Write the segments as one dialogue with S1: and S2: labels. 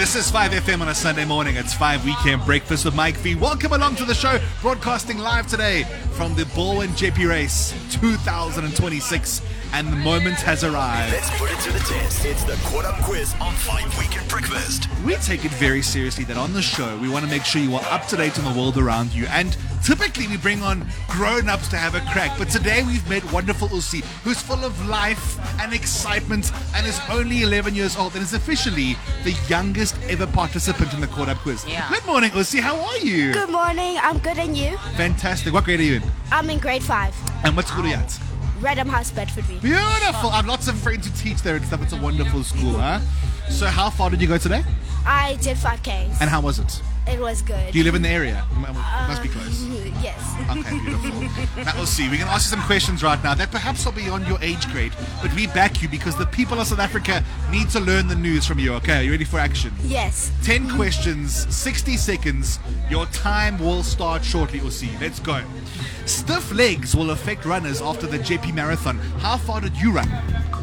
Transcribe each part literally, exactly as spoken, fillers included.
S1: This is five F M on a Sunday morning. It's five Weekend Breakfast with Mike V. Welcome along to the show, broadcasting live today from the Baldwin J P Race two thousand twenty-six. And the moment has arrived.
S2: Let's put it to the test. It's the Caught Up Quiz on five Weekend Breakfast.
S1: We take it very seriously that on the show, we want to make sure you are up to date on the world around you. And typically we bring on grown-ups to have a crack. But today we've met wonderful Usi, who's full of life and excitement and is only eleven years old and is officially the youngest ever participant in the Caught Up Quiz.
S3: Yeah.
S1: Good morning, Usi. How are you?
S4: Good morning. I'm good, and you?
S1: Fantastic. What grade are you in?
S4: I'm in grade five.
S1: And what school are you at?
S4: Redham House, Bedfordview.
S1: Beautiful. I have lots of friends who teach there and stuff. It's a wonderful school, huh? So how far did you go today?
S4: I did five Ks.
S1: And how was it?
S4: It was good.
S1: Do you live in the area? It must be close.
S4: Yes.
S1: Okay, beautiful. Now, we'll see. We're going to ask you some questions right now that perhaps are beyond your age grade, but we back you because the people of South Africa need to learn the news from you, okay? Are you ready for action?
S4: Yes.
S1: ten questions, sixty seconds. Your time will start shortly, Usi. Let's go. Stiff legs will affect runners after the J P Marathon. How far did you run?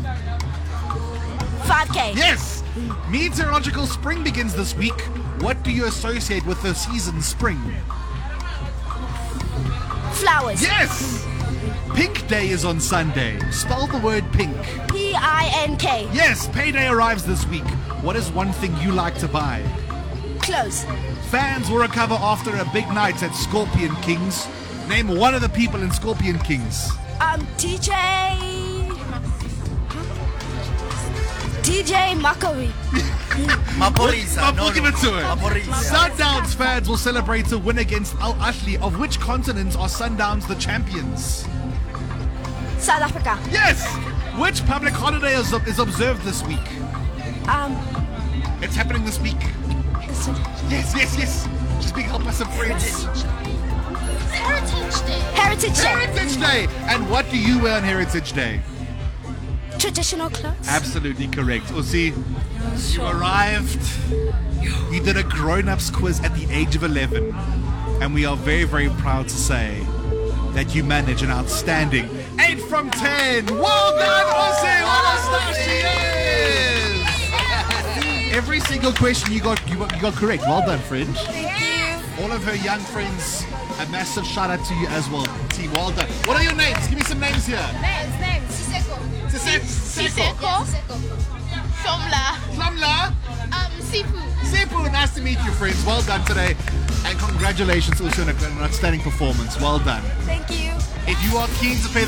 S4: five K.
S1: Yes! Meteorological spring begins this week. What do you associate with the season spring?
S4: Flowers.
S1: Yes! Pink Day is on Sunday. Spell the word pink.
S4: P I N K.
S1: Yes, payday arrives this week. What is one thing you like to buy?
S4: Close.
S1: Fans will recover after a big night at Scorpion Kings. Name one of the people in Scorpion Kings.
S4: Um, D J... D J Makari.
S2: Maporisa.
S1: I'll
S2: No,
S1: give
S2: no.
S1: it to it.
S2: Maporisa.
S1: Sundowns fans will celebrate a win against Al Ahly. Of which continent are Sundowns the champions?
S4: South Africa.
S1: Yes! Which public holiday is, is observed this week?
S4: Um,
S1: It's happening this week. Yes, yes, yes. Just being helped by some friends.
S5: Heritage Day.
S4: Heritage Day.
S1: Heritage Day! And what do you wear on Heritage Day?
S4: Traditional clothes.
S1: Absolutely correct. Usi, you arrived. You did a grown-ups quiz at the age of eleven. And we are very, very proud to say that you managed an outstanding eight from ten. Well done, Usi! What a star she is! Every single question you got, you got, you got correct. Well done, friend.
S4: Thank you.
S1: All of her young friends, a massive shout out to you as well. T, well done. What are your names? Give me some names here.
S5: Names, names. Siseko.
S1: Siseko.
S5: Siseko. Shomla.
S1: Flamla.
S5: Um, Sifu.
S1: Sifu, nice to meet you, friends. Well done today. And congratulations also on an outstanding performance. Well done.
S4: Thank you.
S1: If you are keen to play the